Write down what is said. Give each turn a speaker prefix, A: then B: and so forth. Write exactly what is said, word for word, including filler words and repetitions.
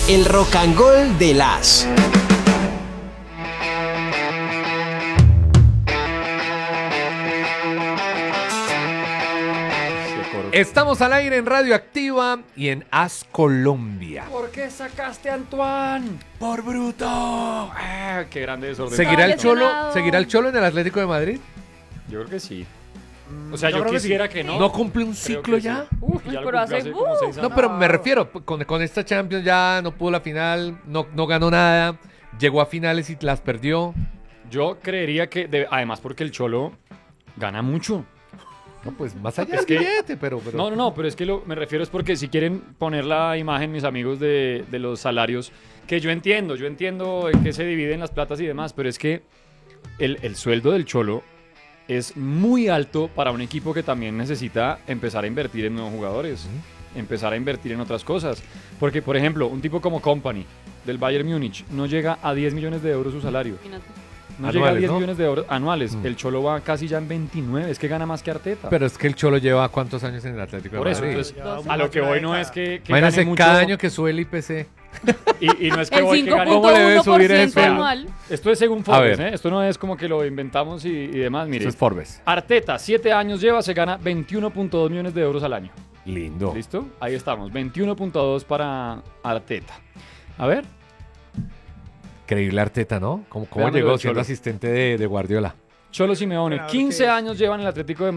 A: El Rock and Roll de las.
B: Estamos al aire en Radio Activa y en As Colombia.
C: ¿Por qué sacaste a Antoine?
B: ¡Por bruto!
C: Ah, qué grande desorden.
B: ¿Seguirá el
D: Estaba
B: Cholo,
D: lesionado.
B: ¿Seguirá el Cholo en el Atlético de Madrid?
C: Yo creo que sí. O sea, yo,
E: yo creo que
C: quisiera que, no.
B: ¿No cumple un
C: Creo
B: ciclo
C: que
B: ya?
C: sí. Uy, ya lo
D: Pero
C: cumplió
D: hace-
C: como
D: uh.
C: seis
B: No,
C: años.
B: pero me refiero, con, con esta Champions ya no pudo la final, no, no ganó nada, llegó a finales y las perdió.
C: Yo creería que, de- además porque el Cholo gana mucho.
B: No, pues más allá
C: Es
B: del
C: que-
B: billete, pero, pero...
C: No, no, no, pero es que lo, me refiero es porque si quieren poner la imagen, mis amigos, de, de los salarios, que yo entiendo, yo entiendo en qué se dividen las platas y demás, pero es que el, el sueldo del Cholo es muy alto para un equipo que también necesita empezar a invertir en nuevos jugadores, empezar a invertir en otras cosas. Porque, por ejemplo, un tipo como Company del Bayern Múnich no llega a diez millones de euros su salario.
D: Imagínate.
C: No llega a
B: Anuales,
C: diez
B: ¿no?
C: millones de euros anuales.
B: Mm.
C: El Cholo va casi ya en veintinueve, es que gana más que Arteta.
B: Pero es que el Cholo lleva ¿cuántos años en el Atlético de
C: Por eso,
B: Madrid?
C: entonces,
D: Dos
C: a lo que voy no es que, que
B: Imagínense
C: gane mucho,
B: cada año que sube el I P C.
C: y, y no es que
D: El
C: voy que gane.
B: ¿Cómo le debe subir ese
D: cinco punto uno por ciento
B: sueldo?
D: anual.
C: Esto es según
B: A
C: Forbes,
B: ver.
C: ¿eh? Esto no es como que lo inventamos y, y demás. Mire,
B: Eso es Forbes.
C: Arteta, siete años lleva, se gana veintiuno punto dos millones de euros al año.
B: Lindo.
C: ¿Listo? Ahí estamos, veintiuno punto dos para Arteta. A ver.
B: Increíble Arteta, ¿no? ¿Cómo, cómo
C: Veamos lo
B: llegó
C: del
B: siendo
C: Cholo.
B: asistente de, de Guardiola?
C: Cholo Simeone,
E: Pero,
C: quince
E: ¿qué es?
C: años lleva en el Atlético de